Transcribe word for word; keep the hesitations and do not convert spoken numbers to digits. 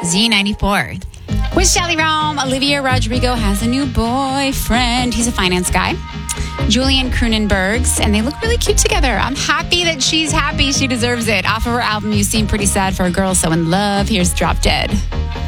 Z ninety-four. With Shelly Rome, Olivia Rodrigo has a new boyfriend. He's a finance guy, Julian Cronenbergs, and they look really cute together. I'm happy that she's happy. She deserves it. Off of her album, You Seem Pretty Sad for a Girl So in Love. Here's Drop Dead.